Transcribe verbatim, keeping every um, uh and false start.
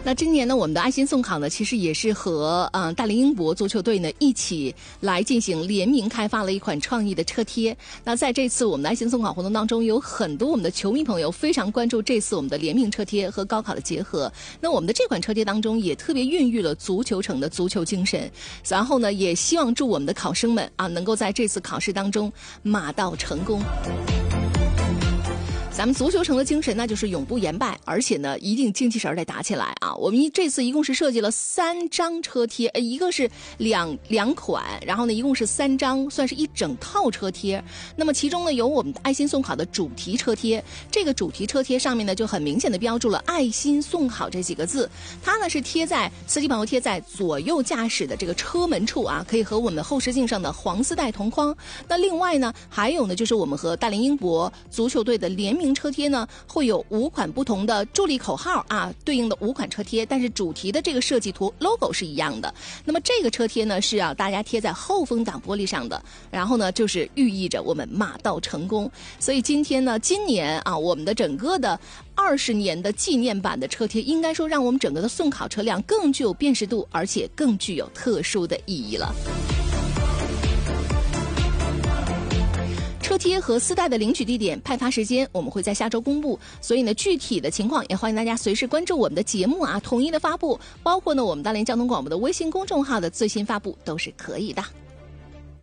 那今年呢，我们的爱心送考呢，其实也是和嗯、呃、大连英博足球队呢一起来进行联名开发了一款创意的车贴。那在这次我们的爱心送考活动当中，有很多我们的球迷朋友非常关注这次我们的联名车贴和高考的结合。那我们的这款车贴当中也特别孕育了足球城的足球精神，然后呢，也希望祝我们的考生们啊，能够在这次考试当中马到成功。咱们足球城的精神那就是永不言败，而且呢一定精气神得打起来啊！我们这次一共是设计了三张车贴，呃，一个是两两款，然后呢一共是三张，算是一整套车贴。那么其中呢有我们的爱心送考的主题车贴，这个主题车贴上面呢就很明显的标注了爱心送考这几个字，它呢是贴在司机朋友贴在左右驾驶的这个车门处啊，可以和我们后视镜上的黄丝带同框。那另外呢还有呢就是我们和大连英博足球队的联名车贴呢会有五款不同的助力口号啊，对应的五款车贴，但是主题的这个设计图 logo 是一样的。那么这个车贴呢是要大家贴在后风挡玻璃上的，然后呢就是寓意着我们马到成功。所以今天呢，今年啊，我们的整个的二十年的纪念版的车贴，应该说让我们整个的送考车辆更具有辨识度，而且更具有特殊的意义了。车贴和丝带的领取地点、派发时间我们会在下周公布，所以呢具体的情况也欢迎大家随时关注我们的节目啊，统一的发布，包括呢我们大连交通广播的微信公众号的最新发布都是可以的。